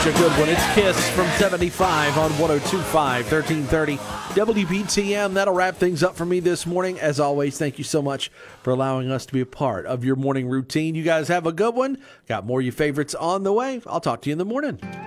a good one. It's Kiss from 75 on 102.5, 1330 WPTM. That'll wrap things up for me this morning. As always, thank you so much for allowing us to be a part of your morning routine. You guys have a good one. Got more of your favorites on the way. I'll talk to you in the morning.